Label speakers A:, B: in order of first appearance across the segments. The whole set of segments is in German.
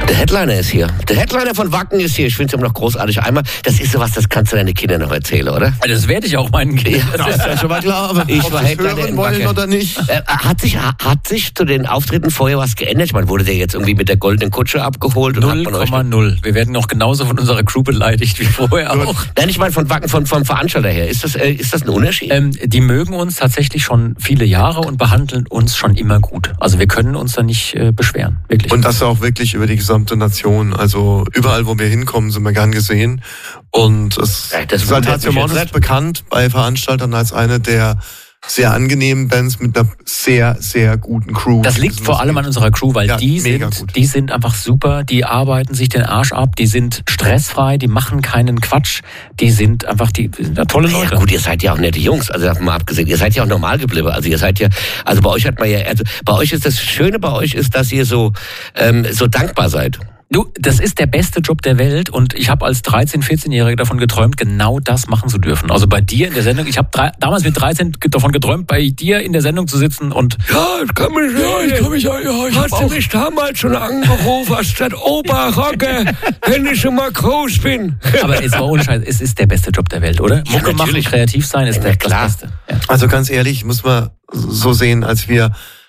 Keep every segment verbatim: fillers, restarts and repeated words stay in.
A: Der Headliner ist hier. Der Headliner von Wacken ist hier. Ich finde es immer noch großartig. Einmal, das ist sowas, das kannst du deinen Kindern noch erzählen, oder?
B: Das werde ich auch meinen Kindern.
A: Ja, das ist ja schon mal klar. Aber ich war Headliner in Wacken. Oder nicht? Äh, hat, sich, hat sich zu den Auftritten vorher was geändert? Ich meine, wurde der jetzt irgendwie mit der goldenen Kutsche abgeholt?
B: null Komma null. Wir werden noch genauso von unserer Crew beleidigt wie vorher auch.
A: Nein, ich meine von Wacken, von, vom Veranstalter her. Ist das, äh, ist das ein Unterschied?
B: Ähm, die mögen uns tatsächlich schon viele Jahre und behandeln uns schon immer gut. Also wir können uns da nicht äh, beschweren. Wirklich.
C: Und das auch wirklich über die gesamte Nation. Also überall, wo wir hinkommen, sind wir gern gesehen. Und es ja, das Saltatio Mortis ist bekannt bei Veranstaltern als eine der sehr angenehmen Bands mit einer sehr, sehr guten Crew.
B: Das liegt vor allem an unserer Crew, weil ja, die sind, die sind einfach super, die arbeiten sich den Arsch ab, die sind stressfrei, die machen keinen Quatsch, die sind einfach die sind tolle Leute.
A: Ja gut, ihr seid ja auch nette Jungs, also davon mal abgesehen, ihr seid ja auch normal geblieben, also ihr seid ja, also bei euch hat man ja, also bei euch ist das Schöne bei euch ist, dass ihr so, ähm, so dankbar seid.
B: Du, das ist der beste Job der Welt und ich habe als dreizehn-, vierzehnjähriger davon geträumt, genau das machen zu dürfen. Also bei dir in der Sendung, ich habe damals mit dreizehn davon geträumt, bei dir in der Sendung zu sitzen und...
A: Ja, ich kann mich ja, ich kann mich ja, ja ich hast du mich damals schon angerufen, hast gesagt, Opa Rocke, wenn ich schon mal groß bin.
B: Aber es war ohne Scheiß, es ist der beste Job der Welt, oder?
A: Ja,
B: Mucke machen, kreativ sein ist ja, der, das Beste. Ja.
C: Also ganz ehrlich, muss man so sehen, als wir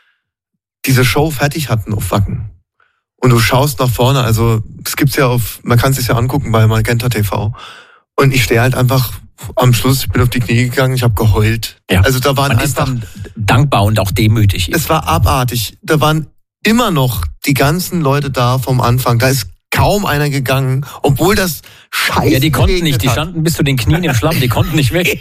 C: diese Show fertig hatten auf Wacken. Und du schaust nach vorne, also es gibt's ja auf, man kann es sich ja angucken bei Magenta T V. Und ich stehe halt einfach am Schluss, ich bin auf die Knie gegangen, ich habe geheult.
B: Ja.
C: Also da waren
B: Man
C: einfach
B: ist dann dankbar und auch demütig.
C: Es war abartig. Da waren immer noch die ganzen Leute da vom Anfang. Da ist kaum einer gegangen, obwohl das scheiße
B: Ja, die konnten nicht, die standen bis zu den Knien im Schlamm, die konnten nicht weg.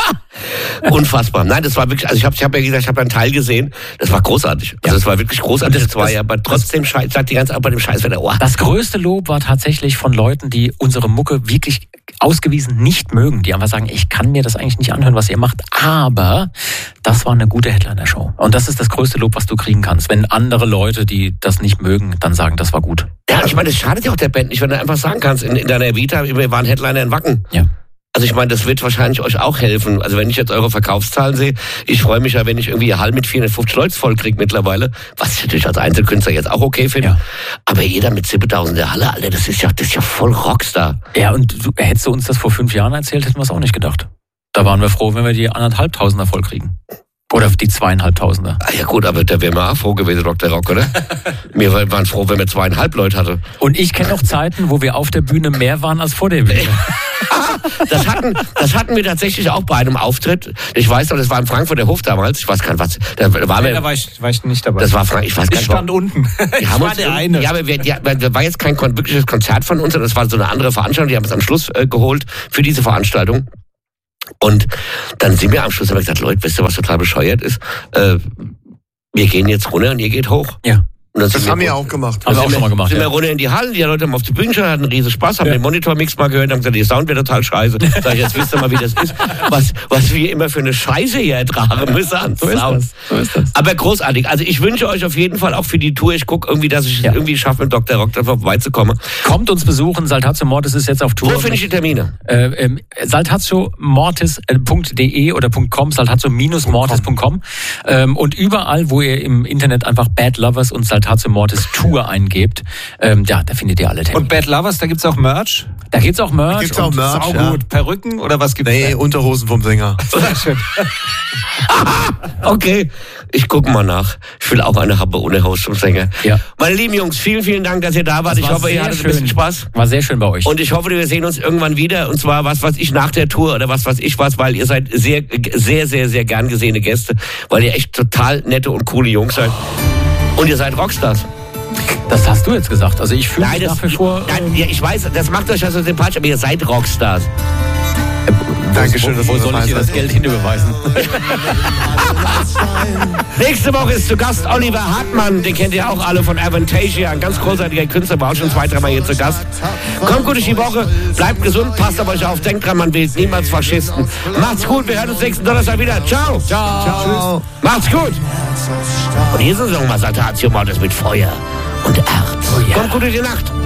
A: Ja. Unfassbar. Nein, das war wirklich, also ich habe ich hab ja gesagt, ich habe einen Teil gesehen, das war großartig. Also es ja. war wirklich großartig, das, das war ja, aber trotzdem scheiß, sagt die ganze Zeit bei dem Scheißwetter, oh.
B: Das größte Lob war tatsächlich von Leuten, die unsere Mucke wirklich ausgewiesen nicht mögen, die einfach sagen, ich kann mir das eigentlich nicht anhören, was ihr macht, aber das war eine gute Headliner-Show. Und das ist das größte Lob, was du kriegen kannst. Wenn andere Leute, die das nicht mögen, dann sagen, das war gut.
A: Ja, ich meine, das schadet ja auch der Band nicht, wenn du einfach sagen kannst, in, in deiner Vita, wir waren Headliner in Wacken.
B: Ja.
A: Also ich meine, das wird wahrscheinlich euch auch helfen. Also wenn ich jetzt eure Verkaufszahlen sehe, ich freue mich ja, wenn ich irgendwie eine Halle mit vierhundertfünfzig Leuten voll kriege mittlerweile, was ich natürlich als Einzelkünstler jetzt auch okay finde. Ja. Aber jeder mit siebentausend der Halle, Alter, das ist ja, das ist ja voll Rockstar.
B: Ja, und du, hättest du uns das vor fünf Jahren erzählt, hätten wir es auch nicht gedacht. Da waren wir froh, wenn wir die anderthalbtausender voll kriegen. Oder die zweieinhalbtausender.
A: Ah, ja gut, aber da wären wir auch froh gewesen, Doktor Rock, oder? Wir waren froh, wenn wir zweieinhalb Leute hatten.
B: Und ich kenne auch Zeiten, wo wir auf der Bühne mehr waren als vor der Bühne.
A: Das hatten, das hatten wir tatsächlich auch bei einem Auftritt. Ich weiß noch, das war im Frankfurter Hof damals. Ich weiß gar nicht, was. Da, war
D: Nein, da war ich, war ich nicht dabei.
A: Das war Frank, ich weiß gar
D: nicht. Ich stand unten.
A: Ich war uns, der eine. Ja, aber wir, ja, das war jetzt kein wirkliches Konzert von uns, sondern das war so eine andere Veranstaltung. Die haben es am Schluss äh, geholt für diese Veranstaltung. Und dann sind wir am Schluss, haben wir gesagt, Leute, wisst ihr, was total bescheuert ist? Äh, wir gehen jetzt runter und ihr geht hoch.
B: Ja.
A: Und das
C: haben wir auch gemacht.
A: Haben wir auch
B: schon mal gemacht.
A: Sind
B: ja.
A: wir runter in die Halle, die Leute haben auf die Bühne geschaut, hatten riesen Spaß, haben ja. den Monitormix mal gehört, haben gesagt, der Sound wird total scheiße. Sag ich, jetzt wisst ihr mal, wie das ist. Was, was wir immer für eine Scheiße hier ertragen müssen an
B: so ist
A: Sound.
B: Das. So ist das.
A: Aber großartig. Also ich wünsche euch auf jeden Fall auch für die Tour, ich gucke irgendwie, dass ich es ja. irgendwie schaffe, mit Doktor Rock da vorbeizukommen.
B: Kommt uns besuchen, Saltatio Mortis ist jetzt auf Tour.
A: Wo finde ich die Termine?
B: Äh, ähm, saltatio mortis punkt de oder .com, saltatio mortis punkt com ähm, und überall, wo ihr im Internet einfach Bad Lovers und Saltatio Mortis Tour eingebt, ähm, ja, da findet ihr alle Termine.
D: Und Bad Lovers, da gibt's auch Merch?
B: Da gibt's auch Merch. Da
C: gibt's auch Merch,
D: saugut.
C: Ja.
D: Perücken oder was gibt's?
C: Nee, da? Unterhosen vom Sänger.
D: Sehr schön.
A: Okay, ich gucke mal nach. Ich will auch eine Happe ohne Host vom Sänger.
B: Ja.
A: Meine lieben Jungs, vielen, vielen Dank, dass ihr da wart.
B: Das
A: ich
B: war
A: hoffe, ihr hattet
B: schön.
A: ein bisschen Spaß.
B: War sehr schön bei euch.
A: Und ich hoffe, wir sehen uns irgendwann wieder. Und zwar was, was ich nach der Tour oder was, was ich was, weil ihr seid sehr, sehr, sehr, sehr gern gesehene Gäste, weil ihr echt total nette und coole Jungs seid. Und ihr seid Rockstars.
B: Das hast du jetzt gesagt. Also ich fühle mich nach wie vor...
A: Nein, ja, ich weiß, das macht euch ja so sympathisch, aber ihr seid Rockstars.
B: Äh,
C: Dankeschön,
B: wo, wo soll ich dir das Geld hinüberweisen?
A: Nächste Woche ist zu Gast Oliver Hartmann, den kennt ihr auch alle von Avantasia, ein ganz großartiger Künstler, war auch schon zwei, dreimal hier zu Gast. Kommt gut durch die Woche, bleibt gesund, passt auf euch auf, denkt dran, man wählt niemals Faschisten. Macht's gut, wir hören uns nächsten Donnerstag wieder. Ciao.
B: Ciao.
C: Ciao.
A: Macht's gut. Und hier ist es nochmal Saltatio Mortis mit Feuer und Erz.
B: Oh ja.
A: Kommt gut in die Nacht.